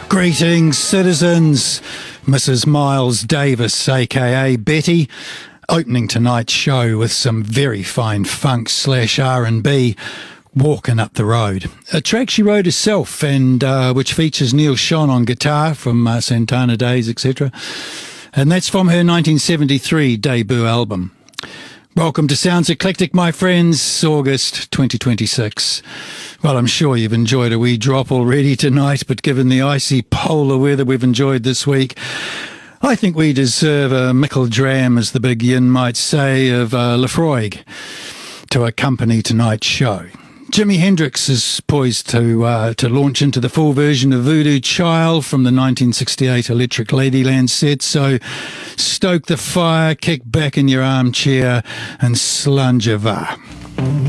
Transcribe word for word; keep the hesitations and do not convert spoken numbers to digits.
Greetings, citizens. Missus Miles Davis, aka Betty, opening tonight's show with some very fine funk slash R and B, Walking Up the Road. A track she wrote herself and uh, which features Neil Schon on guitar from uh, Santana Days, et cetera. And that's from her nineteen seventy-three debut album. Welcome to Sounds Eclectic, my friends, August twenty twenty-six. Well, I'm sure you've enjoyed a wee drop already tonight, but given the icy polar weather we've enjoyed this week, I think we deserve a mickle dram, as the big yin might say, of uh, Laphroaig to accompany tonight's show. Jimi Hendrix is poised to uh, to launch into the full version of Voodoo Child from the nineteen sixty-eight Electric Ladyland set, so stoke the fire, kick back in your armchair and slunge a va.